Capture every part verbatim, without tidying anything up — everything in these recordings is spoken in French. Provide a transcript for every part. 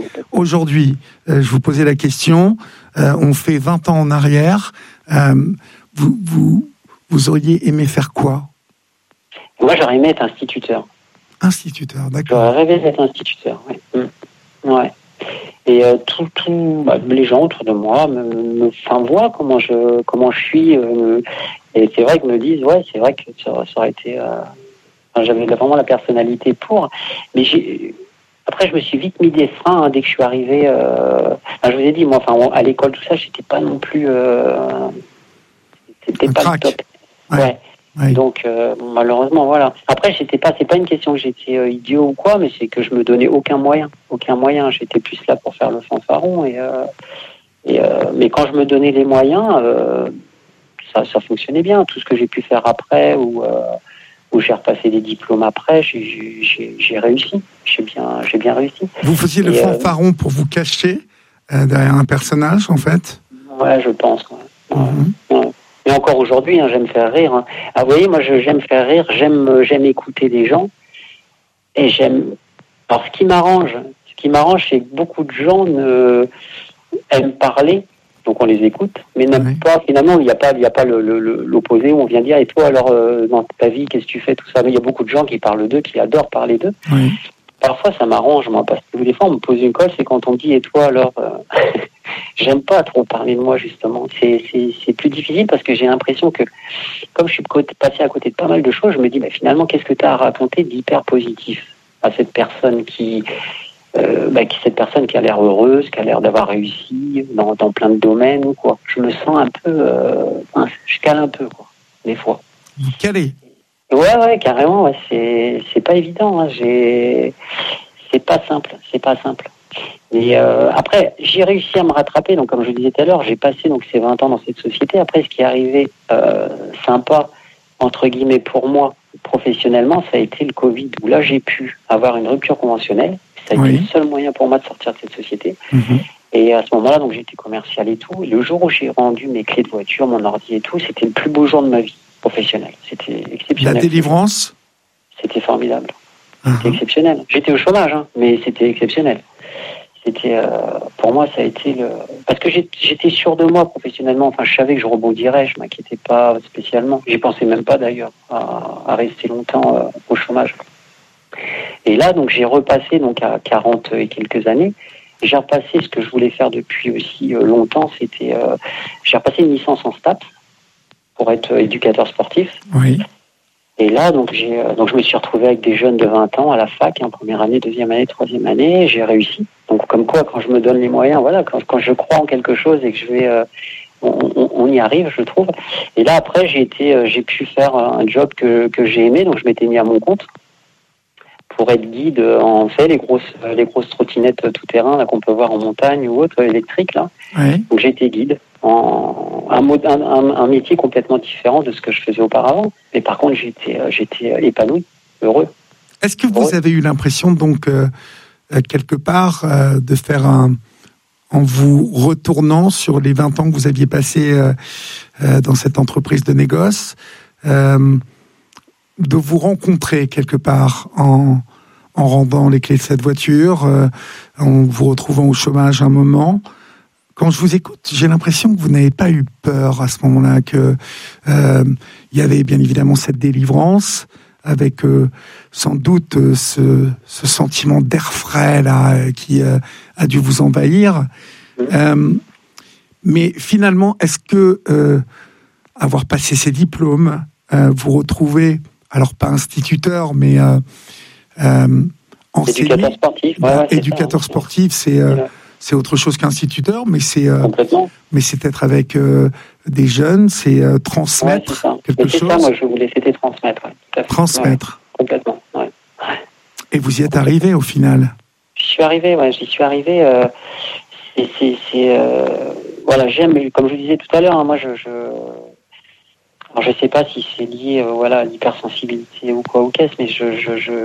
aujourd'hui, euh, je vous posais la question, euh, on fait vingt ans en arrière, euh, vous, vous, vous auriez aimé faire quoi ? Moi, j'aurais aimé être instituteur. Instituteur, d'accord. J'aurais rêvé d'être instituteur, oui. Mmh. Ouais. Et euh, tout, tout, bah, les gens autour de moi me, me enfin, voient comment je, comment je suis. Euh, et c'est vrai qu'ils me disent, ouais, c'est vrai que ça, ça aurait été... Euh, enfin, j'avais vraiment la personnalité pour. Mais j'ai... Après, je me suis vite mis des freins hein, dès que je suis arrivé. Euh... Enfin, je vous ai dit, moi, enfin, à l'école, tout ça, j'étais pas non plus... Euh... C'était Un pas crack. le top. Ouais. ouais. Oui. Donc euh, malheureusement voilà. Après j'étais pas, c'est pas une question que j'étais euh, idiot ou quoi, mais c'est que je me donnais aucun moyen, aucun moyen. J'étais plus là pour faire le fanfaron et, euh, et euh, mais quand je me donnais les moyens, euh, ça, ça fonctionnait bien. Tout ce que j'ai pu faire après ou euh, où j'ai repassé des diplômes après, j'ai, j'ai, j'ai réussi. J'ai bien, j'ai bien réussi. Vous faisiez et le fanfaron euh, pour vous cacher euh, derrière un personnage en fait. Ouais, je pense. Ouais. Mm-hmm. Ouais. Et encore aujourd'hui, hein, j'aime faire rire. Hein. Ah, vous voyez, moi, je, j'aime faire rire, j'aime, j'aime écouter les gens, et j'aime. Alors, ce qui m'arrange, ce qui m'arrange, c'est que beaucoup de gens ne... aiment parler, donc on les écoute, mais n'aiment oui. pas. Finalement, il n'y a pas, il y a pas le, le, l'opposé où on vient dire. Et toi, alors, euh, dans ta vie, qu'est-ce que tu fais, tout ça. Mais il y a beaucoup de gens qui parlent d'eux, qui adorent parler d'eux. Oui. Parfois, ça m'arrange, moi, parce que des fois, on me pose une colle, c'est quand on me dit, et toi, alors. Euh... J'aime pas trop parler de moi, justement. C'est, c'est, c'est plus difficile parce que j'ai l'impression que, comme je suis passé à côté de pas mal de choses, je me dis, bah, finalement, qu'est-ce que tu as à raconter d'hyper positif à cette personne qui, euh, bah, qui, cette personne qui a l'air heureuse, qui a l'air d'avoir réussi dans, dans plein de domaines, ou quoi. Je me sens un peu, euh, hein, je cale un peu, quoi, des fois. Vous calez? Ouais, ouais, carrément, ouais, c'est, c'est pas évident, hein, j'ai, c'est pas simple, c'est pas simple. Et euh, après, j'ai réussi à me rattraper. Donc, comme je le disais tout à l'heure, j'ai passé donc ces vingt ans dans cette société. Après, ce qui est arrivé euh, sympa, entre guillemets, pour moi, professionnellement, ça a été le Covid, où là, j'ai pu avoir une rupture conventionnelle. Ça a oui. été le seul moyen pour moi de sortir de cette société. Mm-hmm. Et à ce moment-là, donc, j'étais commercial et tout. Et le jour où j'ai rendu mes clés de voiture, mon ordi et tout, c'était le plus beau jour de ma vie professionnelle. C'était exceptionnel. La délivrance ? C'était formidable. Uh-huh. C'était exceptionnel. J'étais au chômage, hein, mais c'était exceptionnel. C'était, euh, pour moi, ça a été le... Parce que j'étais sûr de moi professionnellement. Enfin, je savais que je rebondirais. Je m'inquiétais pas spécialement. J'y pensais même pas d'ailleurs à, à rester longtemps euh, au chômage. Et là, donc, j'ai repassé donc à quarante et quelques années. J'ai repassé ce que je voulais faire depuis aussi euh, longtemps. C'était, euh, j'ai repassé une licence en stats pour être euh, éducateur sportif. Oui. Et là, donc, j'ai, donc, je me suis retrouvé avec des jeunes de vingt ans à la fac, hein, première année, deuxième année, troisième année, j'ai réussi. Donc, comme quoi, quand je me donne les moyens, voilà, quand, quand je crois en quelque chose et que je vais, euh, on, on, on y arrive, je trouve. Et là, après, j'ai été, euh, j'ai pu faire un job que, que j'ai aimé, donc je m'étais mis à mon compte pour être guide en fait les grosses, les grosses trottinettes tout terrain là qu'on peut voir en montagne ou autre électrique là. Oui. Donc j'ai été guide. En un, mode, un, un, un métier complètement différent de ce que je faisais auparavant. Mais par contre, j'étais, j'étais épanoui, heureux. Est-ce que vous heureux. avez eu l'impression, donc, euh, quelque part, euh, de faire un... en vous retournant sur les vingt ans que vous aviez passés euh, euh, dans cette entreprise de négoce, euh, de vous rencontrer quelque part en, en rendant les clés de cette voiture, euh, en vous retrouvant au chômage un moment? Quand je vous écoute, j'ai l'impression que vous n'avez pas eu peur à ce moment-là, que euh, il y avait bien évidemment cette délivrance, avec euh, sans doute euh, ce, ce sentiment d'air frais là euh, qui euh, a dû vous envahir. Euh, mais finalement, est-ce que euh, avoir passé ces diplômes, euh, vous retrouvez, alors pas instituteur, mais euh, euh, enseigné, éducateur sportif, bah, ouais, ouais, éducateur ça, sportif, c'est euh, ouais. c'est autre chose qu'instituteur, mais c'est euh, mais c'est être avec euh, des jeunes, c'est euh, transmettre ouais, c'est quelque c'est chose. Ça, moi, je voulais, c'était transmettre. Ouais, transmettre. Ouais, complètement. Ouais. Et vous y êtes arrivé au final. J'y suis arrivé, ouais, j'y suis arrivé. Euh, c'est, c'est, c'est euh, voilà, j'aime, comme je vous disais tout à l'heure, hein, moi, je, je, alors, je sais pas si c'est lié, euh, voilà, à l'hypersensibilité ou quoi ou qu'est-ce, mais je, je, je,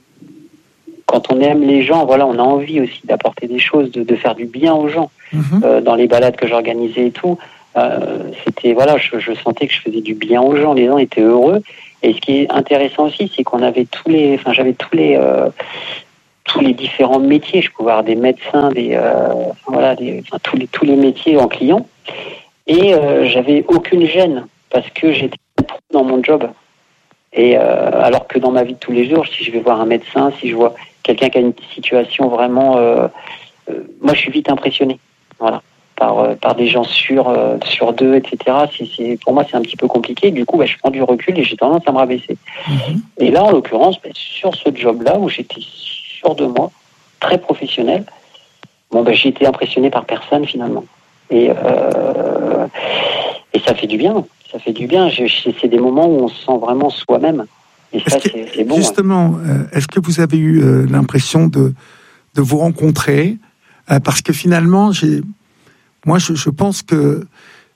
quand on aime les gens, voilà, on a envie aussi d'apporter des choses, de, de faire du bien aux gens. Mm-hmm. Euh, dans les balades que j'organisais et tout, euh, c'était, voilà, je, je sentais que je faisais du bien aux gens. Les gens étaient heureux. Et ce qui est intéressant aussi, c'est qu'on avait tous les, enfin, j'avais tous les, euh, tous les différents métiers. Je pouvais avoir des médecins, des, euh, enfin, voilà, des, enfin, tous les tous les métiers en client. Et euh, j'avais aucune gêne parce que j'étais dans mon job. Et euh, alors que dans ma vie de tous les jours, si je vais voir un médecin, si je vois quelqu'un qui a une situation vraiment, euh, euh, moi je suis vite impressionné, voilà, par euh, par des gens sûrs euh, sur d'eux, et cetera. C'est, c'est pour moi c'est un petit peu compliqué. Du coup, bah, je prends du recul et j'ai tendance à me rabaisser. Mmh. Et là, en l'occurrence, bah, sur ce job-là où j'étais sûr de moi, très professionnel, bon, bah, j'ai été impressionné par personne finalement. Et euh, et ça fait du bien. Ça fait du bien. Je, je, c'est des moments où on se sent vraiment soi-même. Et ça, que, c'est, c'est bon. Justement, ouais. euh, est-ce que vous avez eu euh, l'impression de, de vous rencontrer euh, parce que finalement, j'ai, moi, je, je pense que euh,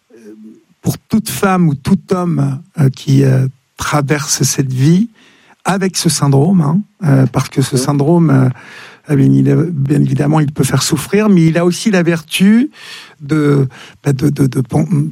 pour toute femme ou tout homme euh, qui euh, traverse cette vie avec ce syndrome, hein, euh, parce que ce oui. syndrome... Euh, Bien, bien évidemment, il peut faire souffrir, mais il a aussi la vertu de de de, de, de,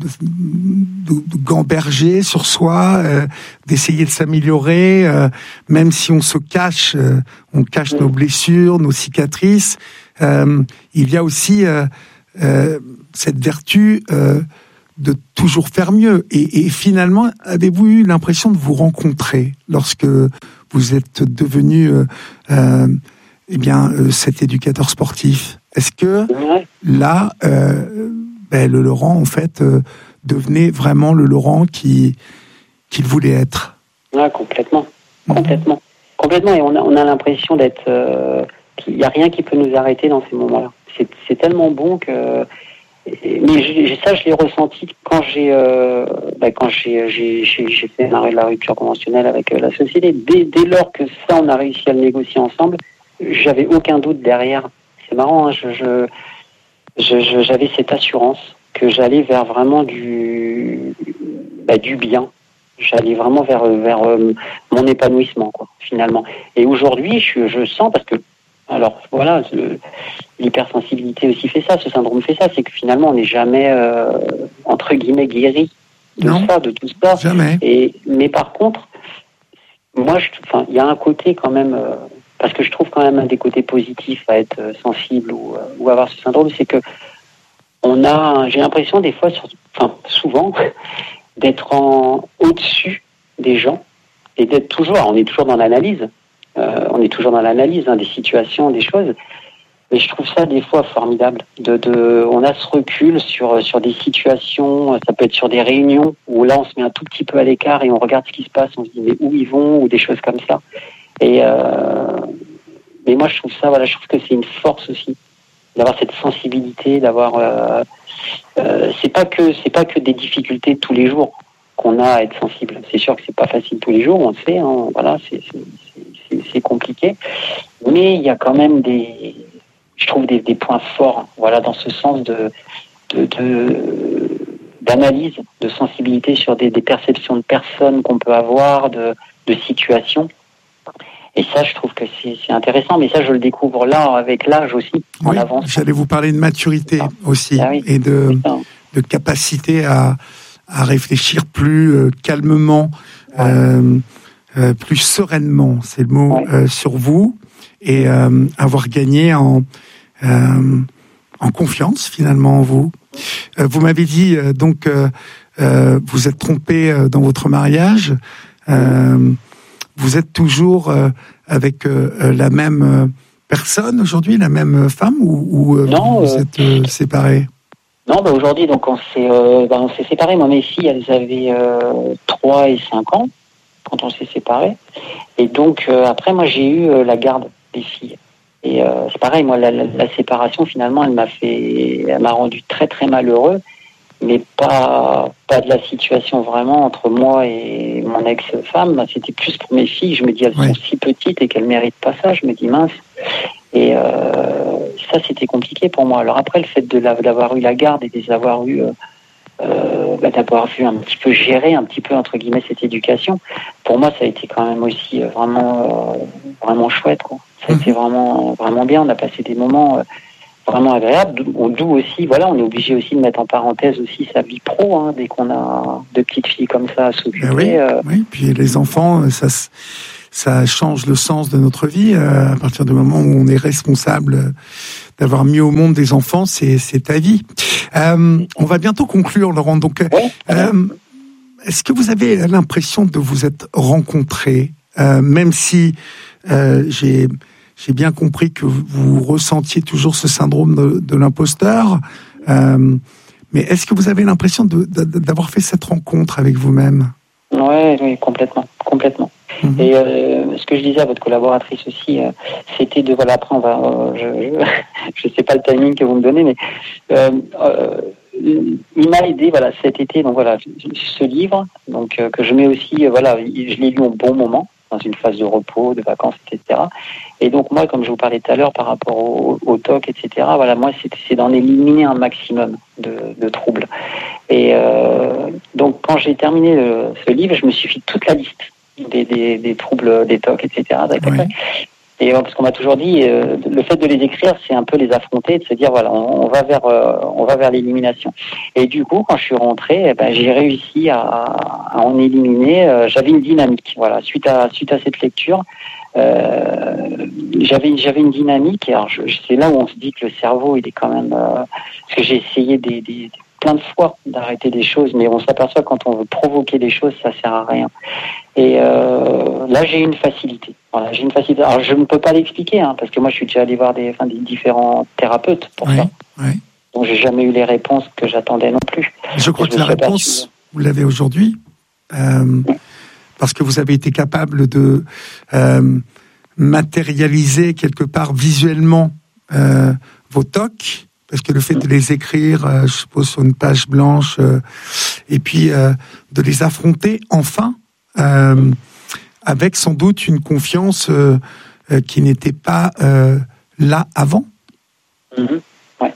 de, de gamberger sur soi, euh, d'essayer de s'améliorer, euh, même si on se cache, euh, on cache oui. nos blessures, nos cicatrices. Euh, il y a aussi euh, euh, cette vertu euh, de toujours faire mieux. Et, et finalement, avez-vous eu l'impression de vous rencontrer lorsque vous êtes devenu euh, euh, eh bien, euh, cet éducateur sportif? Est-ce que ouais. là, euh, ben, le Laurent, en fait, euh, devenait vraiment le Laurent qui, qu'il voulait être? Ouais, complètement. Mmh. Complètement. Complètement. Et on a, on a l'impression d'être... Euh, qu'il n'y a rien qui peut nous arrêter dans ces moments-là. C'est, c'est tellement bon que... Mais j'ai, ça, je l'ai ressenti quand j'ai, euh, bah, quand j'ai, j'ai, j'ai, j'ai fait l'arrêt de la rupture conventionnelle avec euh, la société. Dès, dès lors que ça, on a réussi à le négocier ensemble, j'avais aucun doute derrière. C'est marrant, hein, je, je, je, je, j'avais cette assurance que j'allais vers vraiment du, bah, du bien. J'allais vraiment vers, vers euh, mon épanouissement, quoi, finalement. Et aujourd'hui, je, je sens, parce que, alors voilà, le, l'hypersensibilité aussi fait ça, ce syndrome fait ça, c'est que finalement, on n'est jamais, euh, entre guillemets, guéri de non, ça, de tout ça. Jamais. Et, mais par contre, moi, je, enfin, il y a un côté quand même... Euh, parce que je trouve quand même un des côtés positifs à être sensible ou, ou avoir ce syndrome, c'est que on a, j'ai l'impression des fois, sur, enfin souvent, d'être en au-dessus des gens et d'être toujours, on est toujours dans l'analyse, euh, on est toujours dans l'analyse hein, des situations, des choses. Mais je trouve ça des fois formidable. De, de, on a ce recul sur sur des situations, ça peut être sur des réunions où là on se met un tout petit peu à l'écart et on regarde ce qui se passe, on se dit mais où ils vont ou des choses comme ça. Et euh, mais moi je trouve ça, voilà, je trouve que c'est une force aussi d'avoir cette sensibilité, d'avoir. Euh, euh, c'est pas que c'est pas que des difficultés de tous les jours qu'on a à être sensible. C'est sûr que c'est pas facile tous les jours, on le sait, hein, voilà, c'est, c'est, c'est, c'est compliqué. Mais il y a quand même des, je trouve des, des points forts, voilà, dans ce sens de, de, de d'analyse, de sensibilité sur des, des perceptions de personnes qu'on peut avoir, de, de situations. Et ça, je trouve que c'est, c'est intéressant, mais ça, je le découvre là, avec l'âge aussi, en oui, avance. J'allais vous parler de maturité ah. aussi, ah oui. et de, de capacité à, à réfléchir plus euh, calmement, ouais. euh, euh, plus sereinement, c'est le mot, ouais. euh, sur vous, et euh, avoir gagné en, euh, en confiance, finalement, en vous. Euh, vous m'avez dit, euh, donc, euh, euh, vous êtes trompé euh, dans votre mariage, euh, vous êtes toujours euh, avec euh, la même euh, personne aujourd'hui, la même femme, ou, ou euh, non, vous euh, êtes euh, séparés? Non, bah aujourd'hui, donc on s'est, euh, bah on s'est séparés. Moi, mes filles, elles avaient euh, trois et cinq ans quand on s'est séparés. Et donc euh, après, moi, j'ai eu euh, la garde des filles. Et euh, c'est pareil, moi, la, la, la séparation, finalement, elle m'a fait, elle m'a rendu très très malheureux. Mais pas, pas de la situation vraiment entre moi et mon ex-femme. C'était plus pour mes filles. Je me dis, elles oui. sont si petites et qu'elles méritent pas ça. Je me dis, mince. Et euh, ça, c'était compliqué pour moi. Alors après, le fait de la, d'avoir eu la garde et de les avoir eu, euh, bah, d'avoir vu un petit peu gérer, un petit peu, entre guillemets, cette éducation, pour moi, ça a été quand même aussi vraiment, euh, vraiment chouette, quoi. Ça a mmh. été vraiment, vraiment bien. On a passé des moments... Euh, vraiment agréable, d'où aussi, voilà, on est obligé aussi de mettre en parenthèse aussi sa vie pro, hein, dès qu'on a deux petites filles comme ça à s'occuper. Ben oui, euh... oui, puis les enfants, ça, ça change le sens de notre vie. Euh, à partir du moment où on est responsable d'avoir mis au monde des enfants, c'est, c'est ta vie. Euh, on va bientôt conclure, Laurent. Donc, euh, est-ce que vous avez l'impression de vous être rencontrés, euh, même si euh, j'ai, j'ai bien compris que vous ressentiez toujours ce syndrome de, de l'imposteur, euh, mais est-ce que vous avez l'impression de, de, d'avoir fait cette rencontre avec vous-même ? Ouais, oui, complètement, complètement. Mmh. Et euh, ce que je disais à votre collaboratrice aussi, euh, c'était de voilà. Après, on va, euh, je, je, je sais pas le timing que vous me donnez, mais euh, euh, il m'a aidé, voilà, cet été. Donc voilà, ce livre, donc euh, que je mets aussi, euh, voilà, je l'ai lu au bon moment, dans une phase de repos, de vacances, et cetera. Et donc moi, comme je vous parlais tout à l'heure par rapport au, au T O C, et cetera. Voilà, moi, c'est, c'est d'en éliminer un maximum de, de troubles. Et euh, donc quand j'ai terminé le, ce livre, je me suis fait toute la liste des, des, des troubles, des T O C, et cetera. Oui. Et parce qu'on m'a toujours dit, euh, le fait de les écrire, c'est un peu les affronter, de se dire voilà, on, on va vers, euh, on va vers l'élimination. Et du coup, quand je suis rentré, eh ben, j'ai réussi à, à en éliminer. Euh, j'avais une dynamique, voilà, suite à suite à cette lecture, euh, j'avais j'avais une dynamique. Et alors, je, c'est là où on se dit que le cerveau, il est quand même, euh, parce que j'ai essayé des, des plein de fois d'arrêter des choses, mais on s'aperçoit que quand on veut provoquer des choses, ça sert à rien. Et euh, là, j'ai une facilité. Voilà, j'ai une facilité. Alors, je ne peux pas l'expliquer, hein, parce que moi, je suis déjà allé voir des, enfin, des différents thérapeutes pour oui, ça. Oui. Donc, j'ai jamais eu les réponses que j'attendais non plus. Je crois que la réponse, vous l'avez aujourd'hui, euh, oui. parce que vous avez été capable de euh, matérialiser quelque part visuellement euh, vos T O C. Parce que le fait de les écrire, euh, je suppose, sur une page blanche, euh, et puis euh, de les affronter enfin, euh, avec sans doute une confiance euh, euh, qui n'était pas euh, là avant. Mm-hmm. Ouais.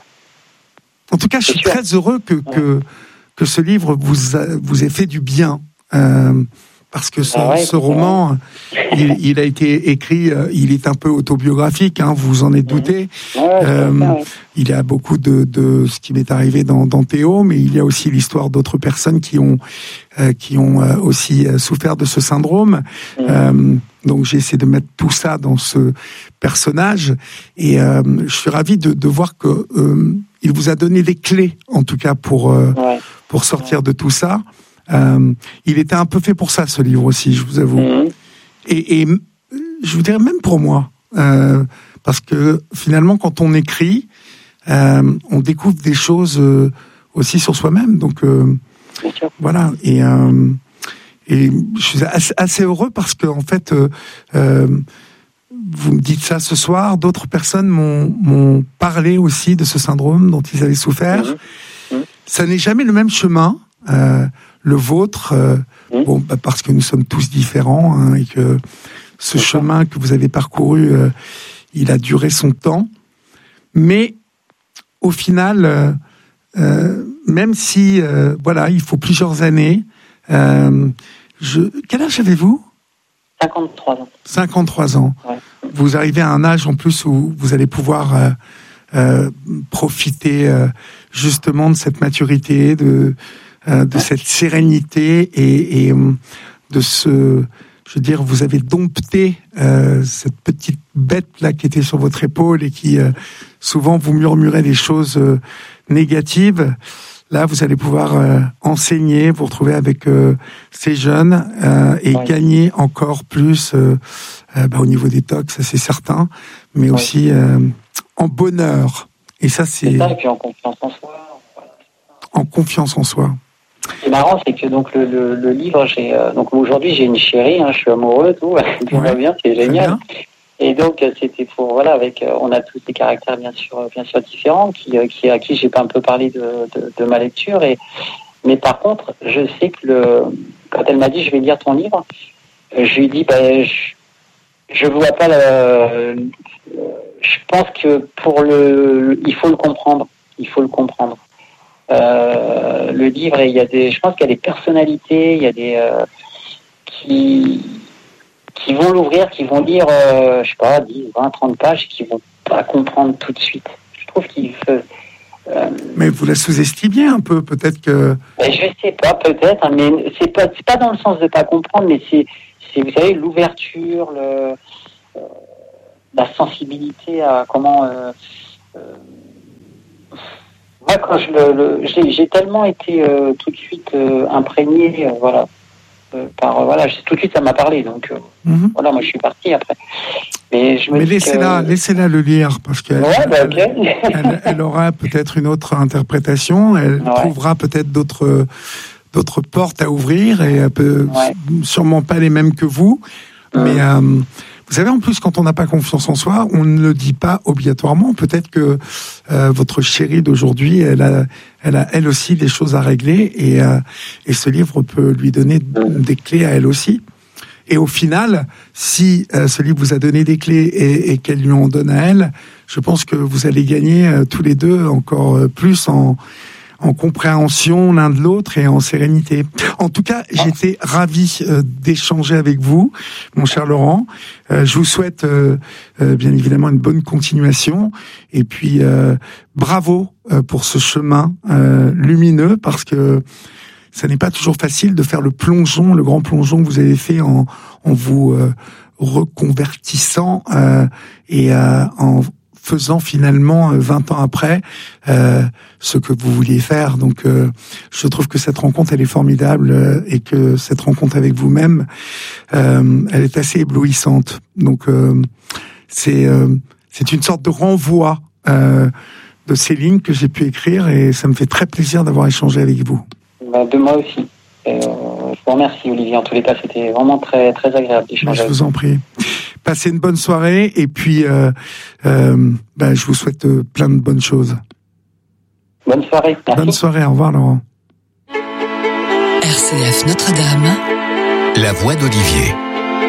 En tout cas, je suis très heureux que, que, que ce livre vous, a, vous ait fait du bien. Euh, Parce que ce, ah ouais, ce roman, il, il a été écrit, il est un peu autobiographique, hein, vous vous en êtes douté. Ouais, euh, ouais. Il y a beaucoup de, de ce qui m'est arrivé dans, dans Théo, mais il y a aussi l'histoire d'autres personnes qui ont, euh, qui ont euh, aussi souffert de ce syndrome. Mmh. Euh, donc j'ai essayé de mettre tout ça dans ce personnage, et euh, je suis ravi de, de voir que euh, il vous a donné les clés, en tout cas pour euh, ouais. pour sortir ouais. de tout ça. Euh, il était un peu fait pour ça, ce livre aussi, je vous avoue. Mmh. Et, et je vous dirais même pour moi, euh, parce que finalement, quand on écrit, euh, on découvre des choses euh, aussi sur soi-même. Donc euh, voilà. Et, euh, et je suis assez, assez heureux parce que en fait, euh, euh, vous me dites ça ce soir. D'autres personnes m'ont, m'ont parlé aussi de ce syndrome dont ils avaient souffert. Mmh. Mmh. Ça n'est jamais le même chemin. Euh, Le vôtre, euh, mmh. bon, bah parce que nous sommes tous différents, hein, et que ce mmh. chemin que vous avez parcouru, euh, il a duré son temps. Mais au final, euh, euh, même si, euh, voilà, il faut plusieurs années. Euh, je... Quel âge avez-vous ? cinquante-trois ans. cinquante-trois ans. Ouais. Vous arrivez à un âge en plus où vous allez pouvoir euh, euh, profiter euh, justement de cette maturité, de Euh, de cette sérénité et, et de ce, je veux dire, vous avez dompté euh, cette petite bête là qui était sur votre épaule et qui euh, souvent vous murmurait des choses euh, négatives. Là, vous allez pouvoir euh, enseigner, vous retrouver avec euh, ces jeunes euh, et oui. gagner encore plus euh, euh, bah, au niveau des T O C, ça c'est certain, mais oui. aussi euh, en bonheur. Et ça, c'est, c'est ça, et puis en confiance en soi. En confiance en soi. Ce qui est marrant, c'est que donc le, le, le livre, j'ai euh, donc aujourd'hui j'ai une chérie, hein, je suis amoureux, tout, tout ouais, va bien, c'est génial. Bien. Et donc c'était pour voilà, avec euh, on a tous des caractères bien sûr, bien sûr différents, qui, euh, qui à qui j'ai un peu parlé de, de, de ma lecture. Et mais par contre, je sais que le quand elle m'a dit je vais lire ton livre, je lui ai dit ben je, je vois pas le, je pense que pour le il faut le comprendre, il faut le comprendre. Euh, le livre, il y a des, je pense qu'il y a des personnalités, il y a des euh, qui qui vont l'ouvrir, qui vont lire, euh, je sais pas, dix, vingt, trente pages, qui vont pas comprendre tout de suite. Je trouve qu'il fait. Euh, mais vous la sous-estimez un peu, peut-être que. Ben je sais pas, peut-être, hein, mais c'est pas c'est pas dans le sens de pas comprendre, mais c'est c'est, vous savez, l'ouverture, le, euh, la sensibilité à comment. Euh, euh, moi, quand je le, le j'ai, j'ai tellement été euh, tout de suite euh, imprégné, euh, voilà, euh, par voilà, tout de suite ça m'a parlé, donc euh, mm-hmm. voilà, moi je suis parti après. Mais, je me Mais dis laissez-la, que... laissez-la le lire, parce qu'elle ouais, bah, okay. elle, elle, elle aura peut-être une autre interprétation, elle ouais. trouvera peut-être d'autres, d'autres portes à ouvrir, et elle peut ouais. sûrement pas les mêmes que vous. Mmh. Mais euh, vous savez, en plus, quand on n'a pas confiance en soi, on ne le dit pas obligatoirement. Peut-être que euh, votre chérie d'aujourd'hui, elle a, elle a elle aussi des choses à régler, et, euh, et ce livre peut lui donner mmh. des clés à elle aussi. Et au final, si euh, ce livre vous a donné des clés et, et qu'elle lui en donne à elle, je pense que vous allez gagner euh, tous les deux encore euh, plus en, en compréhension l'un de l'autre et en sérénité. En tout cas, j'étais ravi euh, d'échanger avec vous, mon cher Laurent. Euh, je vous souhaite euh, euh, bien évidemment une bonne continuation. Et puis, euh, bravo euh, pour ce chemin euh, lumineux, parce que ça n'est pas toujours facile de faire le plongeon, le grand plongeon que vous avez fait en, en vous euh, reconvertissant euh, et euh, en faisant finalement vingt ans après euh, ce que vous vouliez faire. Donc, euh, je trouve que cette rencontre, elle est formidable euh, et que cette rencontre avec vous-même, euh, elle est assez éblouissante. Donc, euh, c'est euh, c'est une sorte de renvoi euh, de ces lignes que j'ai pu écrire, et ça me fait très plaisir d'avoir échangé avec vous. De moi aussi. Et euh, je vous remercie, Olivier. En tous les cas, c'était vraiment très, très agréable d'échanger. Je vous en prie. Passez une bonne soirée, et puis euh, euh, ben, je vous souhaite plein de bonnes choses. Bonne soirée. Merci. Bonne soirée. Au revoir, Laurent. R C F Notre-Dame. La voix d'Olivier.